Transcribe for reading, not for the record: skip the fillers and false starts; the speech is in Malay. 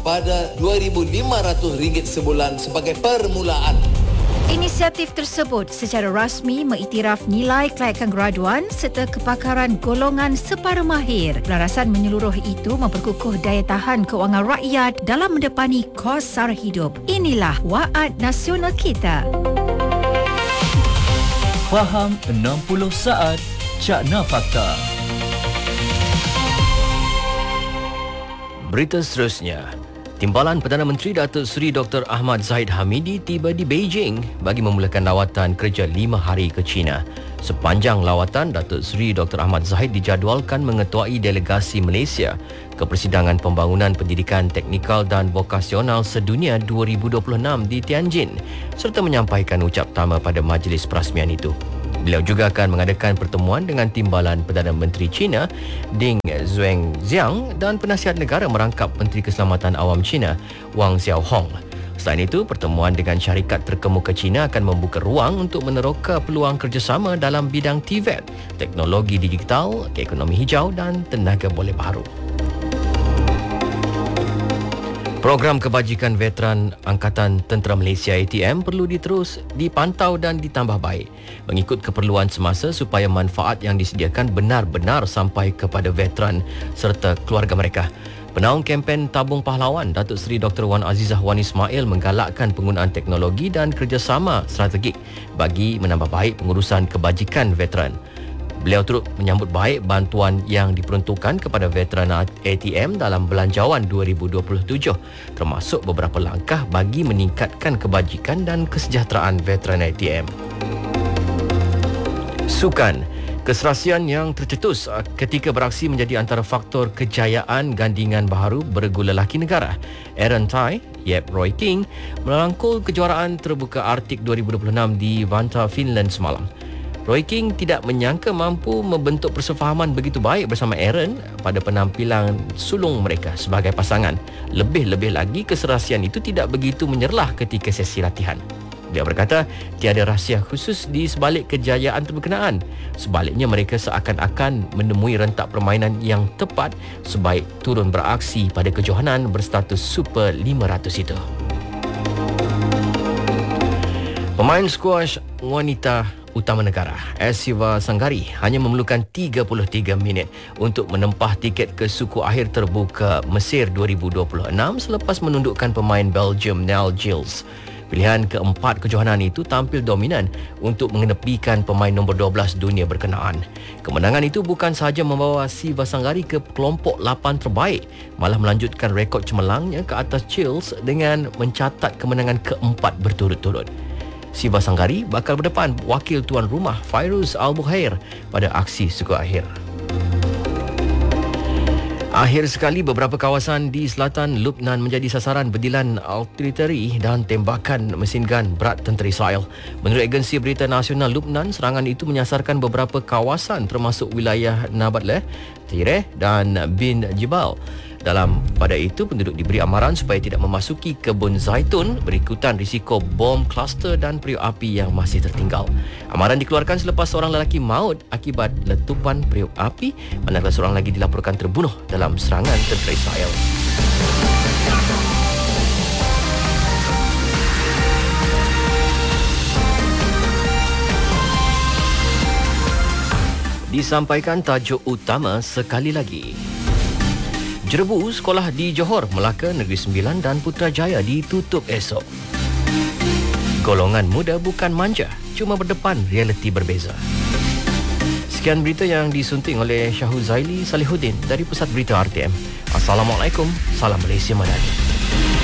pada RM2,500 sebulan sebagai permulaan. Inisiatif tersebut secara rasmi mengiktiraf nilai kelayakan graduan serta kepakaran golongan separuh mahir. Pelarasan menyeluruh itu memperkukuh daya tahan kewangan rakyat dalam mendepani kos sara hidup. Inilah Waad Nasional kita. Faham 60 saat Cakna Fakta. Berita seterusnya. Timbalan Perdana Menteri Datuk Seri Dr. Ahmad Zahid Hamidi tiba di Beijing bagi memulakan lawatan kerja 5 hari ke China. Sepanjang lawatan, Datuk Seri Dr. Ahmad Zahid dijadualkan mengetuai delegasi Malaysia ke Persidangan Pembangunan Pendidikan Teknikal dan Vokasional Sedunia 2026 di Tianjin serta menyampaikan ucap tama pada majlis perasmian itu. Beliau juga akan mengadakan pertemuan dengan Timbalan Perdana Menteri China Ding Zhuangxiang dan Penasihat Negara Merangkap Menteri Keselamatan Awam China Wang Xiaohong. Selain itu, pertemuan dengan syarikat terkemuka China akan membuka ruang untuk meneroka peluang kerjasama dalam bidang TVET, teknologi digital, ekonomi hijau dan tenaga boleh baharu. Program Kebajikan Veteran Angkatan Tentera Malaysia ATM perlu diterus dipantau dan ditambah baik mengikut keperluan semasa supaya manfaat yang disediakan benar-benar sampai kepada veteran serta keluarga mereka. Penaung kempen Tabung Pahlawan Datuk Seri Dr. Wan Azizah Wan Ismail menggalakkan penggunaan teknologi dan kerjasama strategik bagi menambah baik pengurusan kebajikan veteran. Beliau turut menyambut baik bantuan yang diperuntukkan kepada veteran ATM dalam Belanjawan 2027, termasuk beberapa langkah bagi meningkatkan kebajikan dan kesejahteraan veteran ATM. Sukan. Keserasian yang tercetus ketika beraksi menjadi antara faktor kejayaan gandingan baharu beregu lelaki negara. Aaron Tai, Roy King merangkul kejuaraan terbuka Arctic 2026 di Vantaa, Finland semalam. Roy King tidak menyangka mampu membentuk persefahaman begitu baik bersama Aaron pada penampilan sulung mereka sebagai pasangan. Lebih-lebih lagi, keserasian itu tidak begitu menyerlah ketika sesi latihan. Dia berkata, tiada rahsia khusus di sebalik kejayaan berkenaan. Sebaliknya, mereka seakan-akan menemui rentak permainan yang tepat sebaik turun beraksi pada kejohanan berstatus Super 500 itu. Pemain skuash wanita utama negara, Siva Sanggari hanya memerlukan 33 minit untuk menempah tiket ke suku akhir terbuka Mesir 2026 selepas menundukkan pemain Belgium Nel Gilles. Pilihan keempat kejohanan itu tampil dominan untuk mengenepikan pemain nombor 12 dunia berkenaan. Kemenangan itu bukan sahaja membawa Siva Sanggari ke kelompok 8 terbaik, malah melanjutkan rekod cemerlangnya ke atas Gilles dengan mencatat kemenangan keempat berturut-turut. Siva Sanggari bakal berdepan wakil tuan rumah Fairuz Al-Bukhair pada aksi suku akhir. Akhir sekali, beberapa kawasan di selatan Lubnan menjadi sasaran bedilan artileri dan tembakan mesin gun berat tentera Israel. Menurut agensi berita nasional Lubnan, serangan itu menyasarkan beberapa kawasan termasuk wilayah Nabatleh, Tireh dan Bin Jibal. Pada itu, penduduk diberi amaran supaya tidak memasuki kebun zaitun berikutan risiko bom kluster dan periuk api yang masih tertinggal. Amaran dikeluarkan selepas seorang lelaki maut akibat letupan periuk api, manakala seorang lagi dilaporkan terbunuh dalam serangan tentera Israel. Disampaikan tajuk utama sekali lagi. Jerebu sekolah di Johor, Melaka, Negeri Sembilan dan Putrajaya ditutup esok. Golongan muda bukan manja, cuma berdepan realiti berbeza. Sekian berita yang disunting oleh Syahul Zaili Salihuddin dari Pusat Berita RTM. Assalamualaikum, salam Malaysia Madani.